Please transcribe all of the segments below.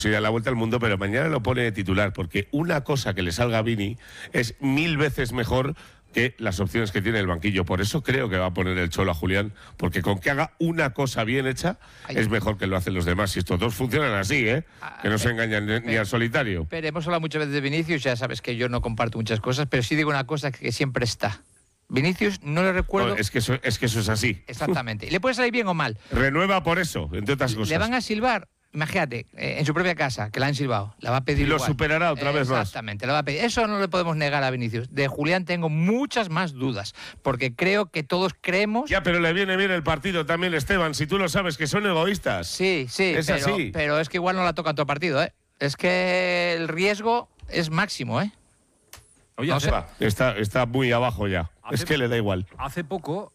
sí, da la vuelta al mundo, pero mañana lo pone de titular, porque una cosa que le salga a Vini es 1000 veces mejor que las opciones que tiene el banquillo. Por eso creo que va a poner el Cholo a Julián, porque con que haga una cosa bien hecha es mejor que lo hacen los demás. Y estos dos funcionan así, que no se engañan ni al solitario. Pero hemos hablado muchas veces de Vinicius, ya sabes que yo no comparto muchas cosas, pero sí digo una cosa que siempre está. Vinicius, no le recuerdo... No, es que eso es así. Exactamente. Y le puede salir bien o mal. Renueva por eso, entre otras cosas. Le van a silbar. Imagínate, en su propia casa, que la han silbado, la va a pedir y lo igual. superará otra vez más. Exactamente, la va a pedir. Eso no le podemos negar a Vinicius. De Julián tengo muchas más dudas, porque creo que todos creemos... Ya, pero le viene bien el partido también, Esteban, si tú lo sabes, que son egoístas. Sí, es así. Pero es que igual no la tocan todo partido, ¿eh? Es que el riesgo es máximo, ¿eh? Oye, no sé. Está muy abajo ya. Es que le da igual. Hace poco,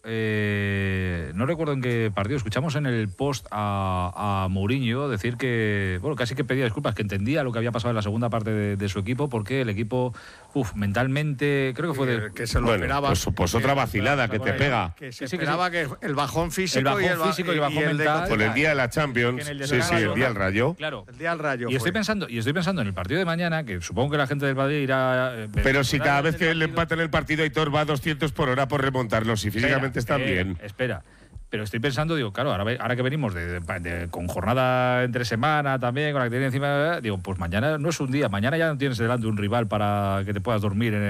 no recuerdo en qué partido, escuchamos en el post a Mourinho decir que, bueno, casi que pedía disculpas, que entendía lo que había pasado en la segunda parte de su equipo, porque el equipo, mentalmente, creo que fue que se lo esperaba. Pues otra vacilada que te pega. Que se esperaba que el bajón físico, y el bajón mental. Por el día de la Champions, el día del Rayo. Claro. El día del Rayo. Y estoy pensando en el partido de mañana, que supongo que la gente del Madrid irá... pero si cada vez que le empatan el partido, Aitor va a 200 por hora por remontarlos y físicamente están bien. Espera. Pero estoy pensando, digo, claro, ahora que venimos con jornada entre semana también, con la que tiene encima, digo, pues mañana no es un día, mañana ya no tienes delante un rival para que te puedas dormir en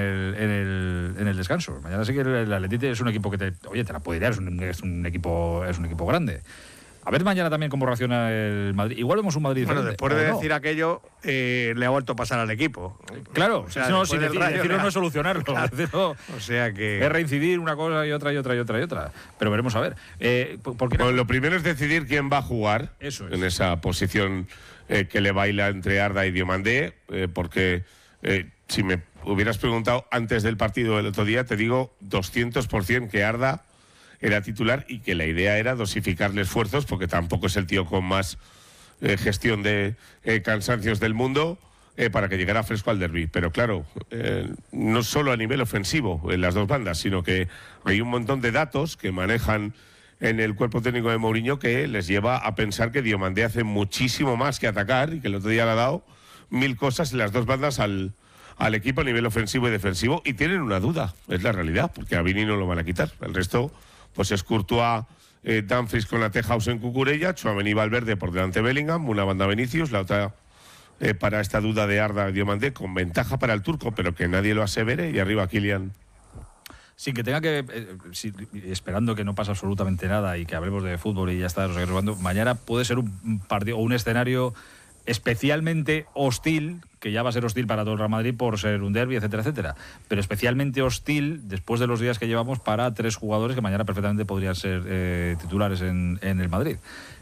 el descanso. Mañana sí que el Atleti es un equipo que te la puede ir, es un equipo grande. A ver mañana también cómo reacciona el Madrid. Igual vemos un Madrid bueno, diferente. Después de decir aquello, le ha vuelto a pasar al equipo. Claro, o sea, sin decirlo no es solucionarlo. Claro. Decirlo, o sea que... es reincidir una cosa y otra. Pero veremos a ver. Bueno, lo primero es decidir quién va a jugar en esa posición que le baila entre Arda y Diomandé, porque si me hubieras preguntado antes del partido del otro día, te digo 200% que Arda era titular y que la idea era dosificarle esfuerzos, porque tampoco es el tío con más gestión de cansancios del mundo, para que llegara fresco al derbi. Pero claro, no solo a nivel ofensivo en las dos bandas, sino que hay un montón de datos que manejan en el cuerpo técnico de Mourinho que les lleva a pensar que Diomandé hace muchísimo más que atacar y que el otro día le ha dado 1000 cosas en las dos bandas al equipo a nivel ofensivo y defensivo, y tienen una duda, es la realidad, porque a Vini no lo van a quitar. El resto... pues es Courtois, Dumfries con la Tejaus en Cucurella, Tchouaméni y Valverde por delante de Bellingham, una banda Vinicius, la otra para esta duda de Arda y Diomandé, con ventaja para el turco, pero que nadie lo asevere, y arriba Kylian. Sin que tenga que, esperando que no pase absolutamente nada y que hablemos de fútbol y ya está, mañana puede ser un partido o un escenario especialmente hostil, que ya va a ser hostil para todo el Real Madrid por ser un derbi, etcétera, pero especialmente hostil después de los días que llevamos para 3 jugadores que mañana perfectamente podrían ser titulares en el Madrid.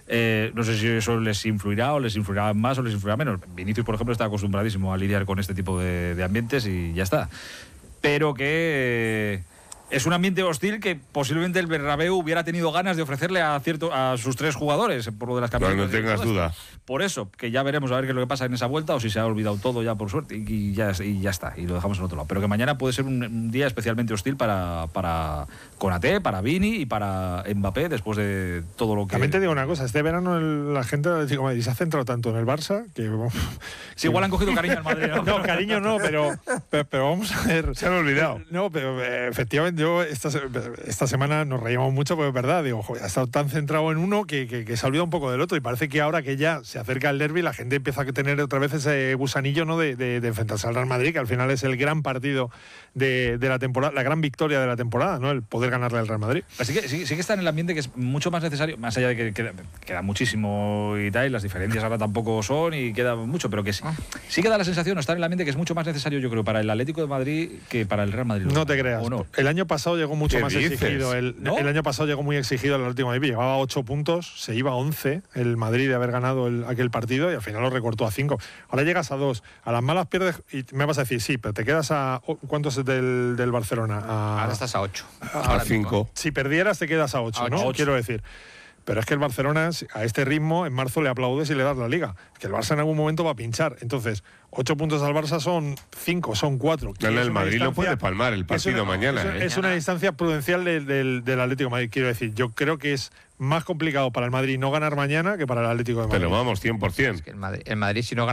No sé si eso les influirá o les influirá más o les influirá menos. Vinicius, por ejemplo, está acostumbradísimo a lidiar con este tipo de ambientes y ya está. Pero que... es un ambiente hostil que posiblemente el Bernabéu hubiera tenido ganas de ofrecerle a sus 3 jugadores, por lo de las camisetas. No tengas duda. Por eso, que ya veremos a ver qué es lo que pasa en esa vuelta, o si se ha olvidado todo ya por suerte, y ya está, y lo dejamos en otro lado. Pero que mañana puede ser un día especialmente hostil para Konaté, para Vini y para Mbappé, después de todo lo que... También te digo una cosa, este verano la gente del Atlético de Madrid se ha centrado tanto en el Barça que... Sí, igual han cogido cariño al Madrid, ¿no? No, cariño no, pero vamos a ver... Se han olvidado. No, pero efectivamente yo esta semana nos reíamos mucho, pero es verdad, digo, joder, ha estado tan centrado en uno que se ha olvidado un poco del otro, y parece que ahora que ya se acerca el derbi, la gente empieza a tener otra vez ese gusanillo, ¿no?, de enfrentarse al Real Madrid, que al final es el gran partido de la temporada, la gran victoria de la temporada, ¿no?, el poder ganarle al Real Madrid. Pues sí que está en el ambiente que es mucho más necesario, más allá de que queda muchísimo y tal, y las diferencias ahora tampoco son y queda mucho, pero que sí que da la sensación, estar en el ambiente que es mucho más necesario, yo creo, para el Atlético de Madrid que para el Real Madrid. No te creas. No. El año pasado llegó mucho más exigido. ¿No? El año pasado llegó muy exigido al último Madrid. Llevaba 8 puntos, se iba a 11 el Madrid de haber ganado aquel partido, y al final lo recortó a 5. Ahora llegas a 2. A las malas pierdes y me vas a decir, sí, pero te quedas a... ¿Cuántos es del Barcelona? Ahora estás a 8. A 5. Si perdieras te quedas a 8, ¿no? 8. Quiero decir. Pero es que el Barcelona, a este ritmo, en marzo le aplaudes y le das la Liga. Es que el Barça en algún momento va a pinchar. Entonces, 8 puntos al Barça son 5, son 4. El Madrid no puede palmar el partido mañana. Es una distancia prudencial del Atlético de Madrid, quiero decir. Yo creo que es más complicado para el Madrid no ganar mañana que para el Atlético de Madrid. Pero vamos, 100%. Es que el Madrid si no gana